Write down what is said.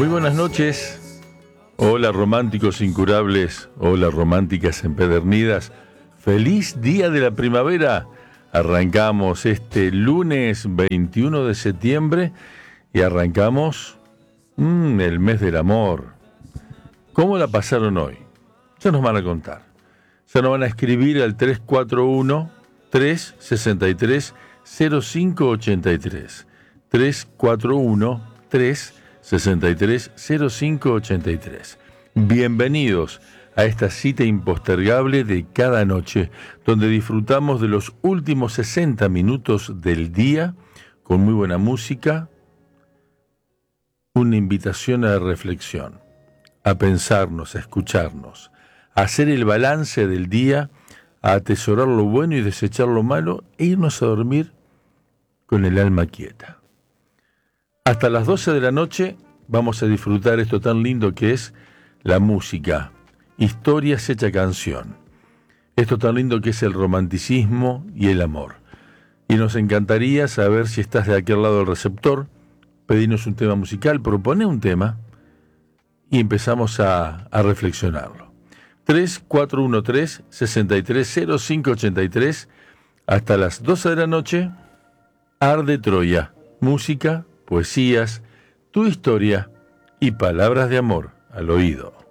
Muy buenas noches. Hola románticos incurables, hola románticas empedernidas. Feliz día de la primavera. Arrancamos este lunes 21 de septiembre y arrancamos el mes del amor. ¿Cómo la pasaron hoy? Ya nos van a contar. Ya nos van a escribir al 341-363-0583. 341-363-0583. Bienvenidos a esta cita impostergable de cada noche, donde disfrutamos de los últimos 60 minutos del día con muy buena música, una invitación a la reflexión, a pensarnos, a escucharnos, a hacer el balance del día, a atesorar lo bueno y desechar lo malo e irnos a dormir con el alma quieta. Hasta las 12 de la noche vamos a disfrutar esto tan lindo que es la música, historias hecha canción. Esto tan lindo que es el romanticismo y el amor. Y nos encantaría saber si estás de aquel lado del receptor, pedirnos un tema musical, proponé un tema y empezamos a reflexionarlo. 3413-630583, hasta las 12 de la noche, Arde Troya, música, poesías, tu historia y palabras de amor al oído.